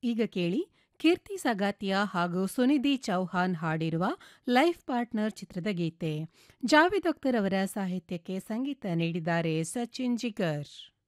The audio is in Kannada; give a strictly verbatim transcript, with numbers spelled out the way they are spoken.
ಈಗ ಕೇಳಿ ಕೀರ್ತಿ ಸಗಾತಿಯಾ ಹಾಗೂ ಸುನಿಧಿ ಚೌಹಾನ್ ಹಾಡಿರುವ ಲೈಫ್ ಪಾರ್ಟ್ನರ್ ಚಿತ್ರದ ಗೀತೆ. ಜಾವೇದ್ ಅಖ್ತರ್ ಅವರ ಸಾಹಿತ್ಯಕ್ಕೆ ಸಂಗೀತ ನೀಡಿದ್ದಾರೆ ಸಚಿನ್ ಜಿಗರ್.